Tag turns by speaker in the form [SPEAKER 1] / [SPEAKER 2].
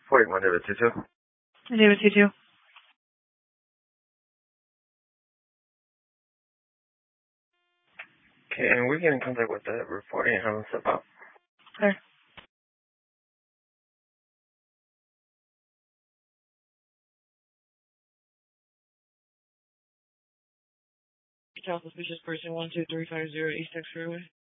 [SPEAKER 1] 41 David 22.
[SPEAKER 2] David 22.
[SPEAKER 1] Okay, and we get in contact with the reporting and have them step out.
[SPEAKER 2] Okay. Child suspicious person 12350 East Texas Freeway.